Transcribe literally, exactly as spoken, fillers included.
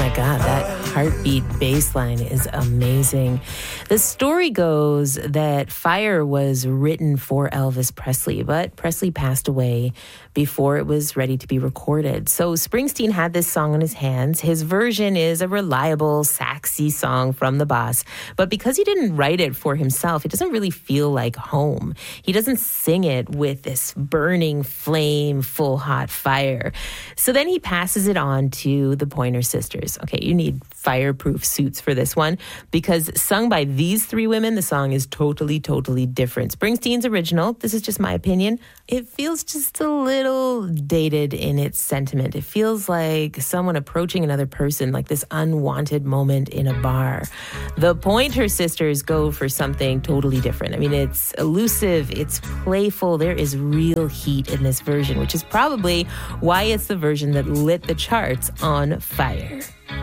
my God, that heartbeat bass line is amazing. The story goes that Fire was written for Elvis Presley, but Presley passed away before it was ready to be recorded. So Springsteen had this song in his hands. His version is a reliable, saxy song from the boss. But because he didn't write it for himself, it doesn't really feel like home. He doesn't sing it with this burning flame, full hot fire. So then he passes it on to the Pointer Sisters. Okay, you need fireproof suits for this one because sung by these three women, the song is totally, totally different. Springsteen's original, this is just my opinion, it feels just a little dated in its sentiment. It feels like someone approaching another person, like this unwanted moment in a bar. The Pointer Sisters go for something totally different. I mean, it's elusive, it's playful, there is real heat in this version, which is probably why it's the version that lit the charts on fire.